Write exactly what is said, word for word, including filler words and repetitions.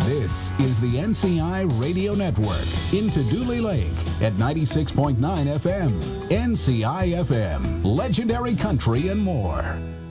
This is the N C I Radio Network into Dooley Lake at ninety-six point nine F M. N C I F M, legendary country and more.